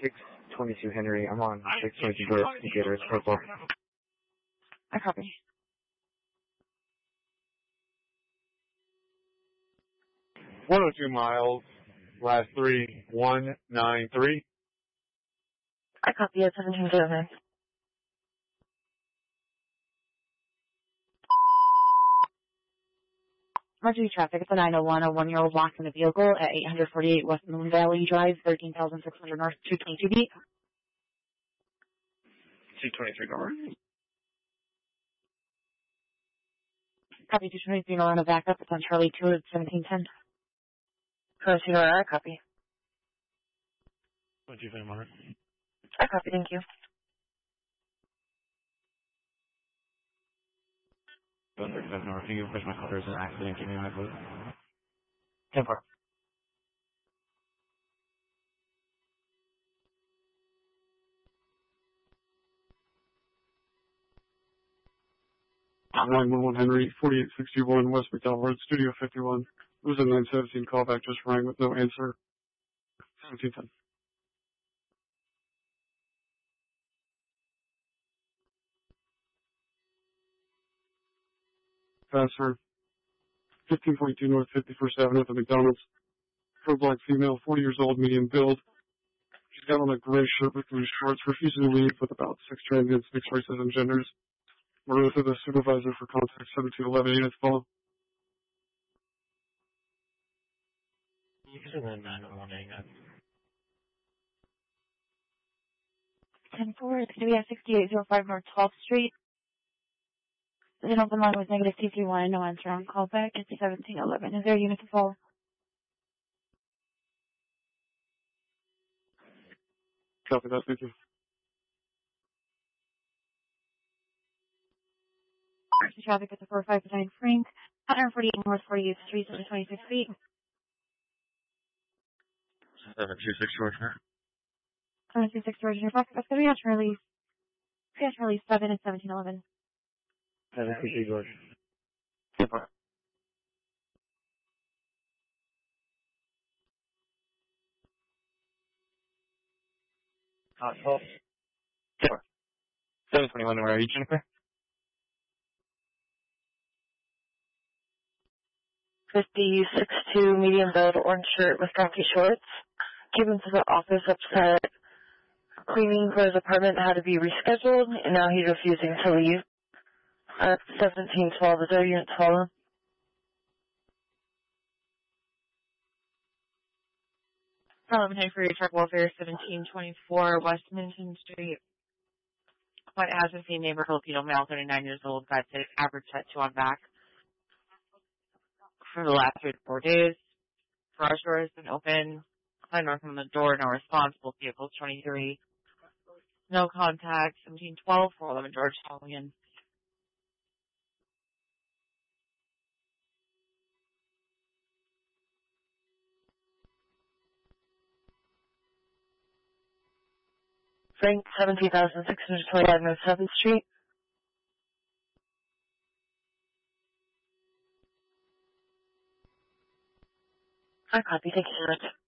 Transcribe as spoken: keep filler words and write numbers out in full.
six twenty-two Henry. I'm on six twenty-two North Theater. It's purple. I copy. one oh two miles, last three, one nine three. I copy at seventeen zero nine. Emergency traffic. It's a nine oh one. A one-year-old locked in a vehicle at eight forty-eight West Moon Valley Drive, thirteen thousand six hundred North, two twenty-two B. two twenty-three North. Copy two twenty-three North on a backup. It's on Charlie two at seventeen ten. twenty-two North, I copy. twenty-two North. I copy, thank you. thirty-seven North. Can you push my colors and accident? Give me my vote. ten four. nine one one Henry, forty-eight sixty-one West McDowell Road, Studio fifty-one. It was a nine seventeen callback, just rang with no answer. seventeen ten. Faster. fifteen forty-two North fifty-first Avenue at the McDonald's. Pro black female, forty years old, medium build. She's got on a gray shirt with blue shorts, refusing to leave with about six transients, mixed races and genders. Marissa, the supervisor for contact seventeen eleven units follow. Usually then nine one one A. ten four, it's going to be at sixty-eight oh five North twelfth Street. The open line was negative T three one, no answer on callback. It's seventeen eleven. Is there a unit to follow? Copy that, thank you. Emergency traffic at the four five nine Frank, one forty-eight North forty-eighth Street, twenty-six feet. seven two six George. seven two six George, your traffic. That's going to be on Charlie. It's on Charlie seven at seventeen eleven. seven two six George. ten four. Hot twelve. ten four. seven twenty-one, where are you, Jennifer? fifty six two medium build, orange shirt with khaki shorts. Came into the office upset. Cleaning for his apartment had to be rescheduled, and now he's refusing to leave. At seventeen twelve, is there a unit to follow? eleven for your truck welfare, seventeen twenty-four West Minton Street. What has been seen neighbor Filipino male, thirty-nine years old, got sick, average set two on back. For the last three to four days, garage door has been open. Client north from the door, no response. Both vehicles, twenty-three. No contact, seventeen twelve, four eleven George Halligan. Frank, seventeen thousand six hundred twenty-nine North seventh Street. I copy. Thank you so much.